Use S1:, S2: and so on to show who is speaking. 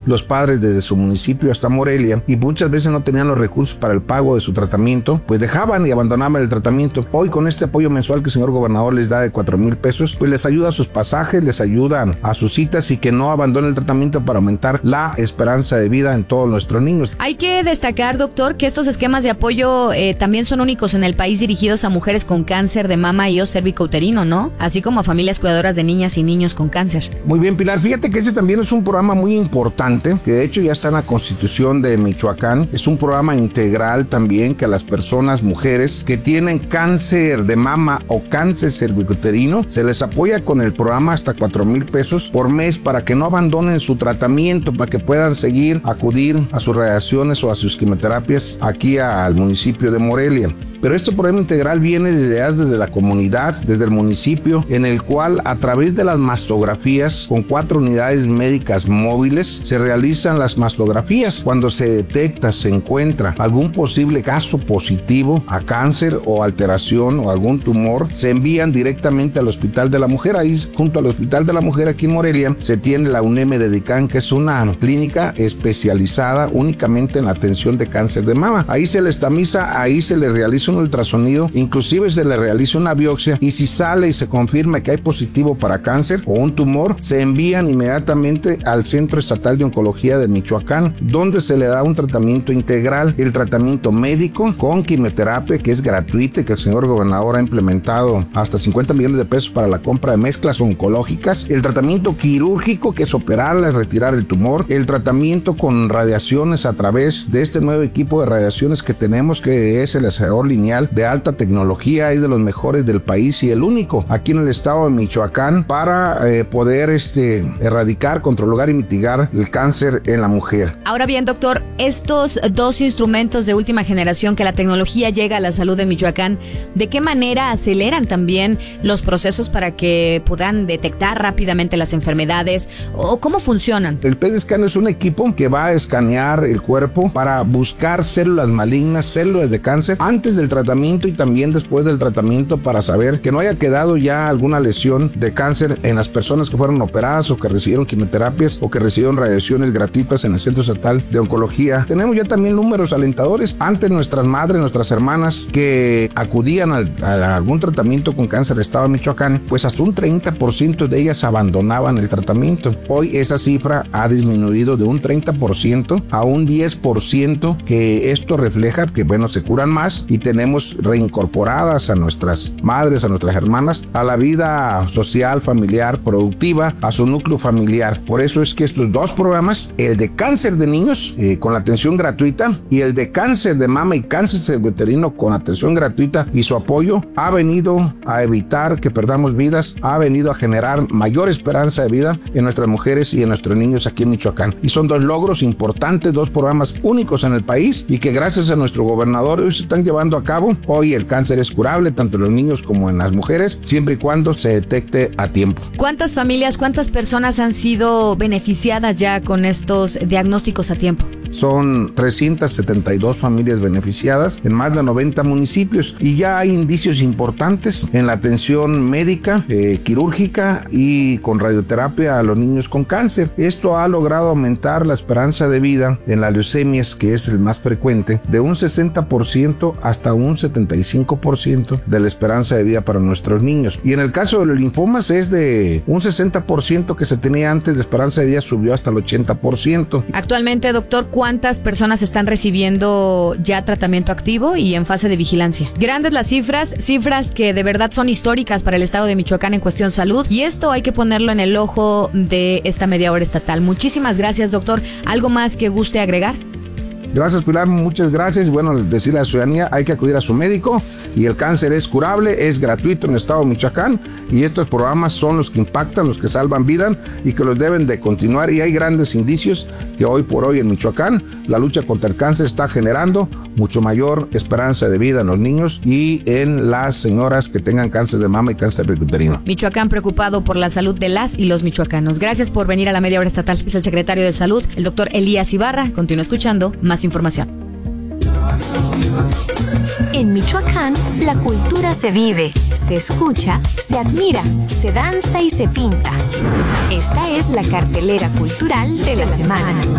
S1: los padres desde su municipio hasta Morelia y muchas veces no tenían los recursos para el pago de su tratamiento, pues dejaban y abandonaban el tratamiento. Hoy con este apoyo mensual que el señor gobernador les da de 4,000 pesos, pues les ayuda a sus pasajes, les ayuda a sus citas y que no abandonen el tratamiento para aumentar la esperanza de vida en todos nuestros niños.
S2: Hay que destacar, doctor, que estos esquemas de apoyo también son únicos en el país, dirigidos a mujeres con cáncer de mama y o cervicouterino, ¿no? Así como a familias cuidadoras de niñas y niños con cáncer.
S1: Muy bien, Pilar. Fíjate que ese también es un programa muy importante, que de hecho ya está en la Constitución de Michoacán. Es un programa integral también que a las personas, mujeres que tienen cáncer de mama o cáncer cervicouterino, se les apoya con el programa hasta 4,000 pesos por mes para que no abandonen su tratamiento, para que puedan seguir acudir a sus radiaciones o a sus quimioterapias aquí al municipio de Morelia. Pero este programa integral viene desde la comunidad, desde el municipio, en el cual a través de las mastografías, con 4 unidades médicas móviles, se realizan las mastografías. Cuando se detecta, se encuentra algún posible caso positivo a cáncer o alteración o algún tumor, se envían directamente al Hospital de la Mujer. Ahí, junto al Hospital de la Mujer aquí en Morelia, se tiene la UNEM de Dedicán, que es una clínica especializada únicamente en la atención de cáncer de mama. Ahí se les tamiza, ahí se les realiza un ultrasonido, inclusive se le realiza una biopsia y si sale y se confirma que hay positivo para cáncer o un tumor, se envían inmediatamente al Centro Estatal de Oncología de Michoacán, donde se le da un tratamiento integral, el tratamiento médico con quimioterapia, que es gratuita y que el señor gobernador ha implementado hasta 50 millones de pesos para la compra de mezclas oncológicas, el tratamiento quirúrgico, que es operarla, retirar el tumor, el tratamiento con radiaciones a través de este nuevo equipo de radiaciones que tenemos, que es el asador lineal de alta tecnología, es de los mejores del país y el único aquí en el estado de Michoacán para poder erradicar, controlar y mitigar el cáncer en la mujer.
S2: Ahora bien, doctor, estos 2 instrumentos de última generación que la tecnología llega a la salud de Michoacán, ¿de qué manera aceleran también los procesos para que puedan detectar rápidamente las enfermedades o cómo funcionan?
S1: El PET scan es un equipo que va a escanear el cuerpo para buscar células malignas, células de cáncer antes del tratamiento y también después del tratamiento, para saber que no haya quedado ya alguna lesión de cáncer en las personas que fueron operadas o que recibieron quimioterapias o que recibieron radiaciones gratuitas en el Centro Estatal de Oncología. Tenemos ya también números alentadores. Antes nuestras madres, nuestras hermanas que acudían a algún tratamiento con cáncer del estado de Michoacán, pues hasta un 30% de ellas abandonaban el tratamiento. Hoy esa cifra ha disminuido de un 30% a un 10%, que esto refleja que se curan más y tenemos reincorporadas a nuestras madres, a nuestras hermanas, a la vida social, familiar, productiva, a su núcleo familiar. Por eso es que estos 2 programas, el de cáncer de niños con la atención gratuita y el de cáncer de mama y cáncer cervicouterino con atención gratuita y su apoyo, ha venido a evitar que perdamos vidas, ha venido a generar mayor esperanza de vida en nuestras mujeres y en nuestros niños aquí en Michoacán. Y son 2 logros importantes, 2 programas únicos en el país y que gracias a nuestro gobernador hoy se están llevando a cabo. Hoy el cáncer es curable tanto en los niños como en las mujeres, siempre y cuando se detecte a tiempo.
S2: ¿Cuántas familias, cuántas personas han sido beneficiadas ya con estos diagnósticos a tiempo?
S1: Son 372 familias beneficiadas en más de 90 municipios y ya hay indicios importantes en la atención médica, quirúrgica y con radioterapia a los niños con cáncer. Esto ha logrado aumentar la esperanza de vida en las leucemias, que es el más frecuente, de un 60% hasta un 75% de la esperanza de vida para nuestros niños. Y en el caso de los linfomas es de un 60% que se tenía antes de esperanza de vida, subió hasta el 80%.
S2: Actualmente, doctor, ¿cuántas personas están recibiendo ya tratamiento activo y en fase de vigilancia? Grandes las cifras que de verdad son históricas para el estado de Michoacán en cuestión salud, y esto hay que ponerlo en el ojo de esta media hora estatal. Muchísimas gracias, doctor. ¿Algo más que guste agregar?
S1: Gracias, Pilar, muchas gracias. Bueno, decirle a la ciudadanía, hay que acudir a su médico y el cáncer es curable, es gratuito en el estado de Michoacán y estos programas son los que impactan, los que salvan vidas y que los deben de continuar, y hay grandes indicios que hoy por hoy en Michoacán la lucha contra el cáncer está generando mucho mayor esperanza de vida en los niños y en las señoras que tengan cáncer de mama y cáncer cervicouterino.
S2: Michoacán preocupado por la salud de las y los michoacanos. Gracias por venir a la media hora estatal. Es el secretario de Salud, el doctor Elías Ibarra. Continúa escuchando más información.
S3: En Michoacán, la cultura se vive, se escucha, se admira, se danza y se pinta. Esta es la cartelera cultural de la semana.